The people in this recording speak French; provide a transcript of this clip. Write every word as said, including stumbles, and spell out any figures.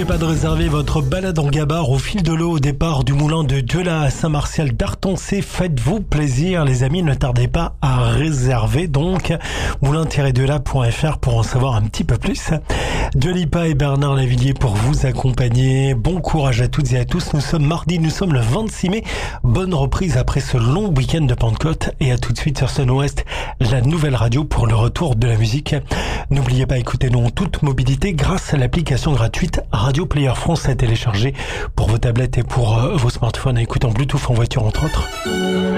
pas de réserver votre balade en gabar au fil de l'eau au départ du moulin de Dieula à Saint-Martial d'Artancé. Faites-vous plaisir, les amis, ne tardez pas à réserver donc moulin tiret dieula point f r pour en savoir un petit peu plus. Dua Lipa et Bernard Lavilliers pour vous accompagner. Bon courage à toutes et à tous. Nous sommes mardi, nous sommes le vingt-six mai. Bonne reprise après ce long week-end de Pentecôte et à tout de suite sur Sun Ouest, la nouvelle radio pour le retour de la musique. N'oubliez pas, écoutez-nous en toute mobilité grâce à l'application gratuite Radio Player France à télécharger pour vos tablettes et pour vos smartphones à écouter en Bluetooth en voiture entre autres.